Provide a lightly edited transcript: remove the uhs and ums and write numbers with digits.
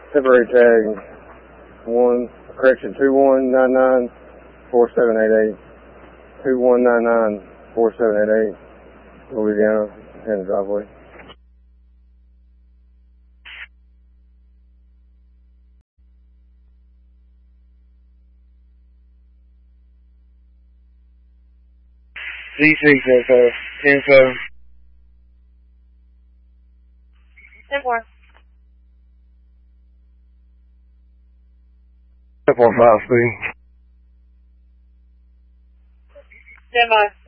Temporary tag 2199-4788. 2199-4788. Louisiana, in the driveway. D6 info. 10-4. 4-5 speed. Stand by.